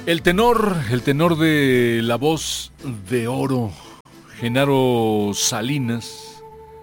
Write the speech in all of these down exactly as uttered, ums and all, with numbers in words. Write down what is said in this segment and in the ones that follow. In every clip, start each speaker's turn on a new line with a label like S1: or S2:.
S1: El tenor, el tenor de la voz de oro, Genaro Salinas,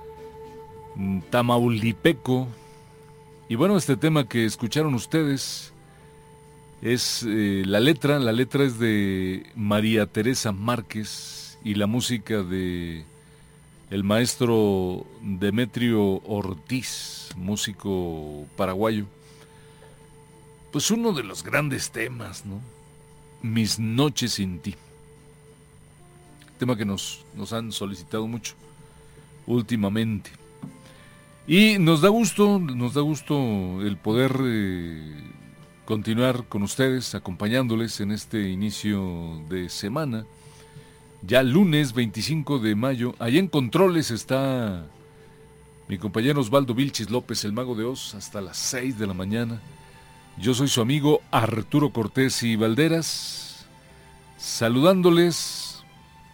S1: tamaulipeco. Y bueno, este tema que escucharon ustedes es eh, la letra, la letra es de María Teresa Márquez y la música de el maestro Demetrio Ortiz, músico paraguayo. Pues uno de los grandes temas, ¿no? Mis noches sin ti. Tema que nos, nos han solicitado mucho últimamente. Y nos da gusto, nos da gusto el poder eh, continuar con ustedes, acompañándoles en este inicio de semana. Ya lunes veinticinco de mayo, allá en Controles está mi compañero Osvaldo Vilchis López, el Mago de Oz, hasta las seis de la mañana. Yo soy su amigo Arturo Cortés y Valderas, saludándoles.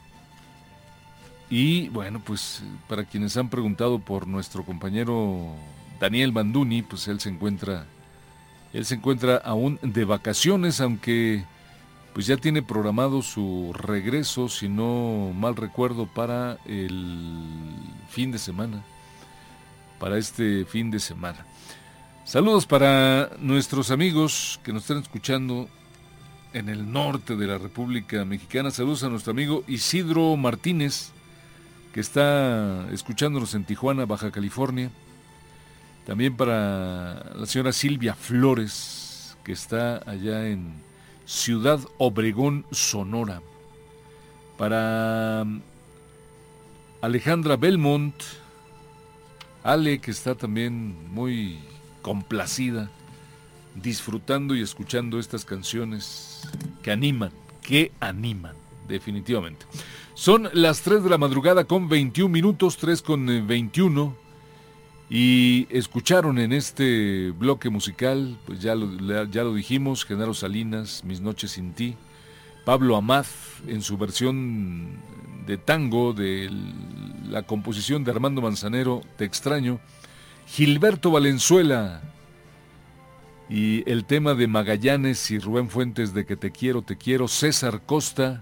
S1: Y bueno, pues para quienes han preguntado por nuestro compañero Daniel Banduni, pues él se encuentra, él se encuentra aún de vacaciones, aunque pues ya tiene programado su regreso, si no mal recuerdo, para el fin de semana, para este fin de semana. Saludos para nuestros amigos que nos están escuchando en el norte de la República Mexicana. Saludos a nuestro amigo Isidro Martínez, que está escuchándonos en Tijuana, Baja California. También para la señora Silvia Flores, que está allá en Ciudad Obregón, Sonora. Para Alejandra Belmont, Ale, que está también muy complacida, disfrutando y escuchando estas canciones que animan, que animan, definitivamente. Son las tres de la madrugada con veintiún minutos, tres con veintiuno, y escucharon en este bloque musical, pues ya lo, ya lo dijimos, Genaro Salinas, Mis noches sin ti, Pablo Amad en su versión de tango de la composición de Armando Manzanero, Te extraño, Gilberto Valenzuela y el tema de Magallanes y Rubén Fuentes de Que te quiero, te quiero, César Costa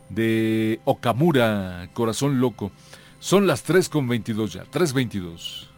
S1: de Okamura, Corazón loco. Son las tres con veintidós ya, tres veintidós.